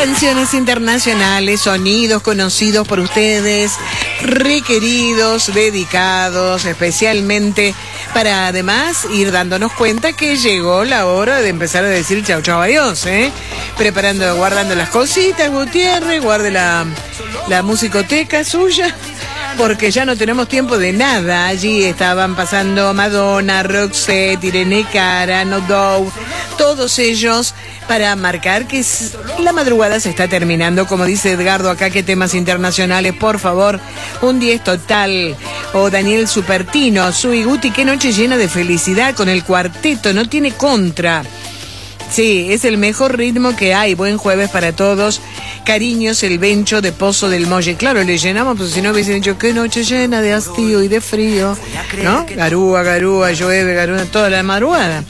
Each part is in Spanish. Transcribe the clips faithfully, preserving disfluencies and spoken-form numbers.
Canciones internacionales, sonidos conocidos por ustedes, requeridos, dedicados, especialmente para además ir dándonos cuenta que llegó la hora de empezar a decir chau chau adiós, ¿eh? Preparando, guardando las cositas, Gutiérrez, guarde la, la musicoteca suya, porque ya no tenemos tiempo de nada. Allí estaban pasando Madonna, Roxette, Irene Cara, No Doubt, todos ellos para marcar que la madrugada se está terminando. Como dice Edgardo acá, que temas internacionales, por favor, un diez total. O Daniel Supertino, Sui Guti, qué noche llena de felicidad con el cuarteto, no tiene contra. Sí, es el mejor ritmo que hay. Buen jueves para todos. Cariños, el Bencho de Pozo del Molle. Claro, le llenamos, pues si no hubiesen dicho qué noche llena de hastío y de frío, ¿no? Garúa, garúa, llueve, garúa, toda la madrugada.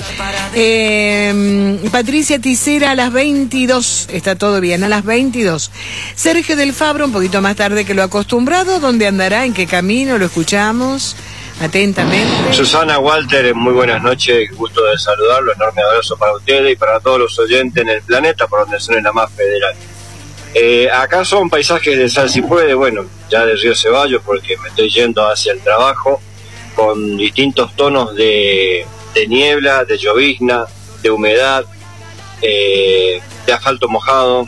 Eh, Patricia Ticera a las veintidós. Está todo bien, a las veintidós. Sergio del Fabro, un poquito más tarde que lo acostumbrado. ¿Dónde andará? ¿En qué camino? Lo escuchamos atentamente. Susana, Walter, muy buenas noches, gusto de saludarlo, enorme abrazo para ustedes y para todos los oyentes en el planeta, por donde son en la más federal. Eh, acá son paisajes de Sal Si Puede, bueno, ya de Río Ceballos, porque me estoy yendo hacia el trabajo, con distintos tonos de, de niebla, de llovizna, de humedad, eh, de asfalto mojado,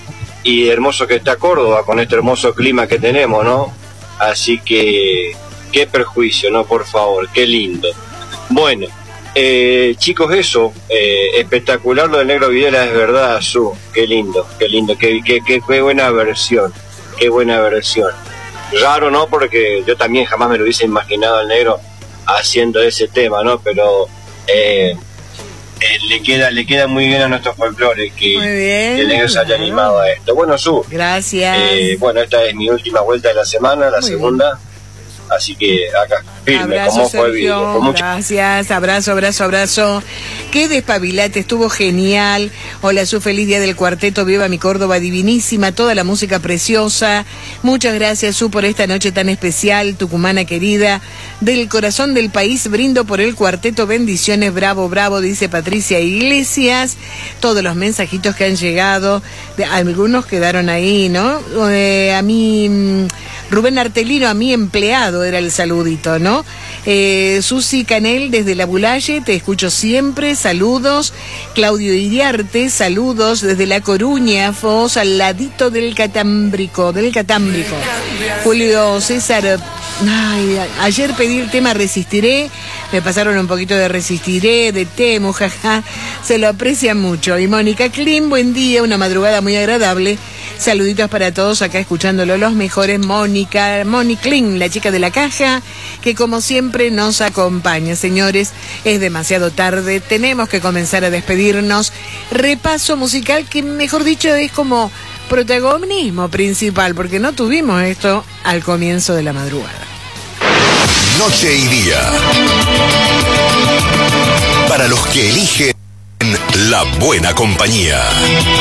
y hermoso que está Córdoba, con este hermoso clima que tenemos, ¿no? Así que qué perjuicio, ¿no? Por favor, qué lindo. Bueno, eh, chicos, eso, eh, espectacular lo del Negro Videla, es verdad, Su, qué lindo, qué lindo, qué, qué, qué, qué buena versión, qué buena versión. Raro, ¿no? Porque yo también jamás me lo hubiese imaginado al Negro haciendo ese tema, ¿no? Pero eh, eh, le queda le queda muy bien a nuestro folclore que, que el Negro se haya animado a esto. Bueno, Su, gracias. Eh, bueno, esta es mi última vuelta de la semana, la muy segunda. Bien. Así que acá, firme, abrazo, como fue el video. Mucho... Gracias, abrazo, abrazo, abrazo. Qué despabilate, estuvo genial. Hola, su feliz día del cuarteto, viva mi Córdoba divinísima, toda la música preciosa. Muchas gracias, Su, por esta noche tan especial, tucumana querida. Del corazón del país, brindo por el cuarteto, bendiciones, bravo, bravo, dice Patricia Iglesias. Todos los mensajitos que han llegado, de, algunos quedaron ahí, ¿no? Eh, a mí... Rubén Artelino, a mi empleado, era el saludito, ¿no? Eh, Susi Canel, desde La Bulaye, te escucho siempre, saludos. Claudio Iriarte, saludos desde La Coruña, Foz, al ladito del Catámbrico, del Catámbrico. Julio César, ay, ayer pedí el tema Resistiré, me pasaron un poquito de Resistiré, de Temo, jaja, se lo aprecia mucho. Y Mónica Klim, buen día, una madrugada muy agradable. Saluditos para todos acá escuchándolo, los mejores. Mónica, Moni Kling, la chica de la caja, que como siempre nos acompaña. Señores, es demasiado tarde, tenemos que comenzar a despedirnos. Repaso musical que, mejor dicho, es como protagonismo principal, porque no tuvimos esto al comienzo de la madrugada. Noche y día. Para los que eligen la buena compañía.